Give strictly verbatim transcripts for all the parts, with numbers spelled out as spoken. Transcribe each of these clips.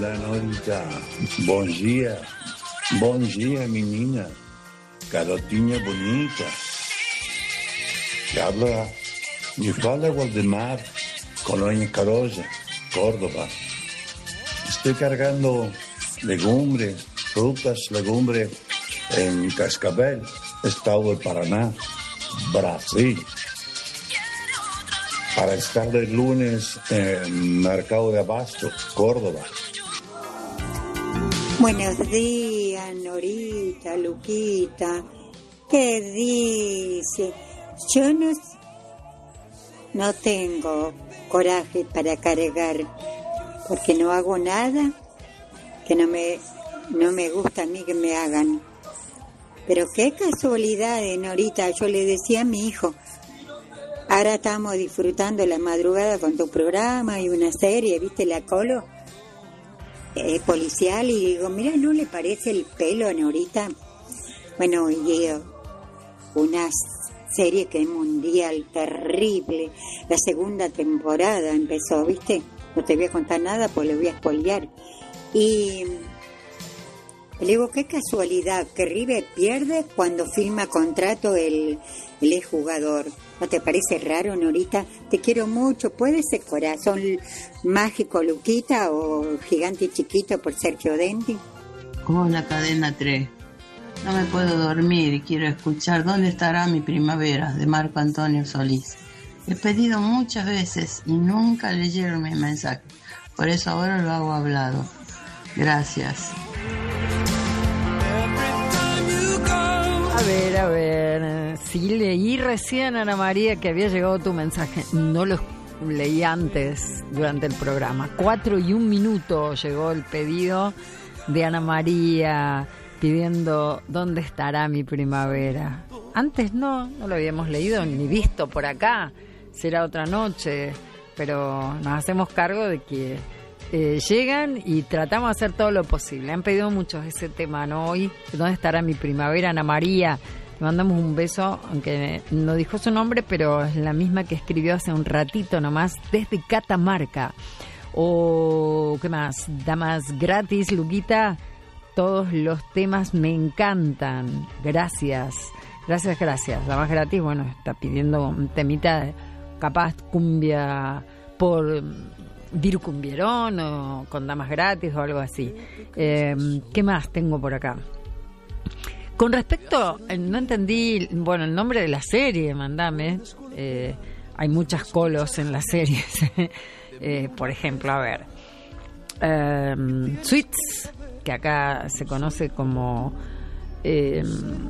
Hola, Norita. Bom dia. Bom dia, menina. Garotinha bonita. Te habla mi fala Waldemar, Colonia Carolla, Córdoba. Estoy cargando legumbres, frutas, legumbres en Cascabel, Estado de Paraná, Brasil. Para estar el lunes en Mercado de Abasto, Córdoba. Buenos días, Norita, Luquita. ¿Qué dice? Yo no, no tengo coraje para cargar, porque no hago nada que no me, no me gusta a mí que me hagan. Pero qué casualidad, Norita. Yo le decía a mi hijo, ahora estamos disfrutando la madrugada con tu programa y una serie, ¿viste? La Colo, eh, policial, y digo, mira, ¿no le parece el pelo a Norita? Bueno, y eh, una serie que es mundial, terrible. La segunda temporada empezó, ¿viste? No te voy a contar nada porque le voy a spoilear. Y le digo, qué casualidad que River pierde cuando firma contrato el, el exjugador. ¿No te parece raro, Norita? Te quiero mucho. ¿Puede ser Corazón Mágico, Luquita, o Gigante y Chiquito por Sergio Dendi? Hola, Cadena tres. No me puedo dormir y quiero escuchar ¿Dónde estará mi primavera? De Marco Antonio Solís. He pedido muchas veces y nunca leyeron mi mensaje. Por eso ahora lo hago hablado. Gracias. A ver, a ver, sí leí recién, Ana María, que había llegado tu mensaje. No lo leí antes, durante el programa. Cuatro y un minuto llegó el pedido de Ana María pidiendo ¿dónde estará mi primavera? Antes no, no lo habíamos leído ni visto por acá. Será otra noche, pero nos hacemos cargo de que Eh, llegan y tratamos de hacer todo lo posible. Han pedido muchos ese tema, ¿no? Hoy, ¿dónde estará mi primavera? Ana María, le mandamos un beso, aunque no dijo su nombre, pero es la misma que escribió hace un ratito nomás, desde Catamarca. O, ¿qué más? Damas gratis, Luquita, todos los temas me encantan. Gracias, gracias, gracias. Damas gratis, bueno, está pidiendo un temita, capaz cumbia por Vir Cumbierón o con Damas Gratis o algo así. Eh, ¿Qué más tengo por acá? Con respecto, no entendí, bueno, el nombre de la serie, mandame. Eh, hay muchas colos en las series. eh, por ejemplo, a ver, eh, Suits, que acá se conoce como eh,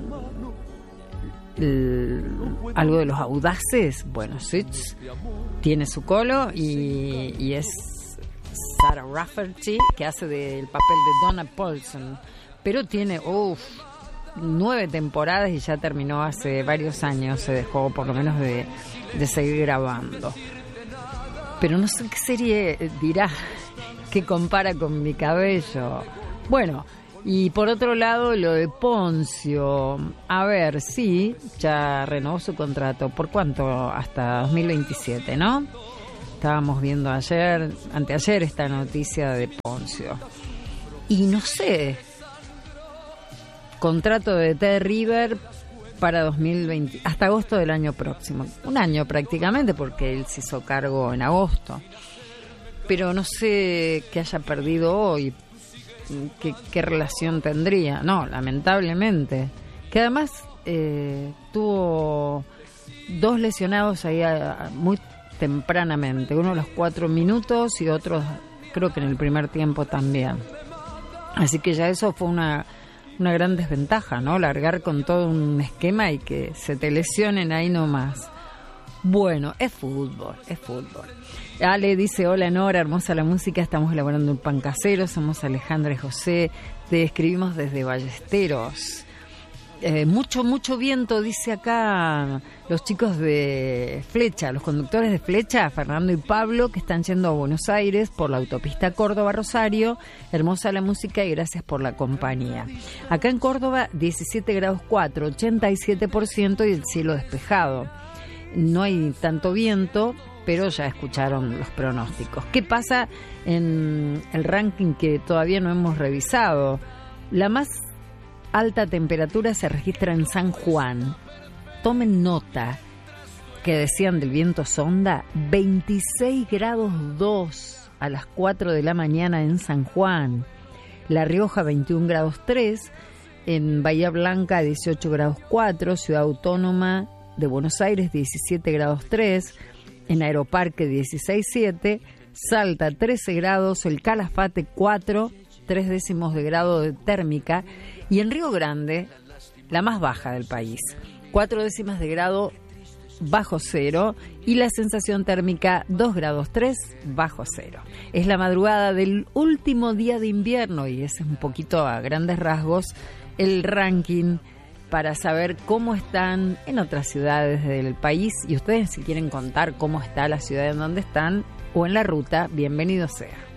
el, algo de los audaces. Bueno, Suits tiene su colo y, y es Sarah Rafferty, que hace del papel de Donna Paulson, pero tiene uff, nueve temporadas y ya terminó hace varios años, se dejó por lo menos de, de seguir grabando. Pero no sé qué serie dirá que compara con Mi cabello. Bueno, y por otro lado, lo de Poncio. A ver, sí, ya renovó su contrato. ¿Por cuánto? Hasta dos mil veintisiete, ¿no? Estábamos viendo ayer, anteayer, esta noticia de Poncio. Y no sé, contrato de T River para dos mil veinte, hasta agosto del año próximo. Un año prácticamente, porque él se hizo cargo en agosto. Pero no sé qué haya perdido hoy. ¿Qué, qué relación tendría? No, lamentablemente. Que además eh, tuvo dos lesionados ahí a, a, muy tempranamente. Uno a los cuatro minutos y otro creo que en el primer tiempo también. Así que ya eso fue una, una gran desventaja, ¿no? Largar con todo un esquema y que se te lesionen ahí nomás. Bueno, es fútbol, es fútbol. Ale dice, hola Nora, hermosa la música, estamos elaborando un pan casero, somos Alejandra y José, te escribimos desde Ballesteros. Eh, mucho, mucho viento, dice acá los chicos de Flecha, los conductores de Flecha, Fernando y Pablo, que están yendo a Buenos Aires por la autopista Córdoba-Rosario. Hermosa la música y gracias por la compañía. Acá en Córdoba, diecisiete grados cuatro, ochenta y siete por ciento y el cielo despejado. No hay tanto viento, pero ya escucharon los pronósticos. ¿Qué pasa en el ranking que todavía no hemos revisado? La más alta temperatura se registra en San Juan. Tomen nota que decían del viento sonda, veintiséis grados dos a las cuatro de la mañana en San Juan. La Rioja, veintiún grados tres. En Bahía Blanca, dieciocho grados cuatro. Ciudad Autónoma de Buenos Aires, diecisiete grados tres. En Aeroparque, dieciséis siete. Salta, trece grados. El Calafate, cuatro, tres décimos de grado de térmica. Y en Río Grande, la más baja del país, cuatro décimas de grado bajo cero, y la sensación térmica dos grados tres bajo cero. Es la madrugada del último día de invierno y ese es un poquito a grandes rasgos el ranking para saber cómo están en otras ciudades del país. Y ustedes, si quieren contar cómo está la ciudad en donde están o en la ruta, bienvenido sea.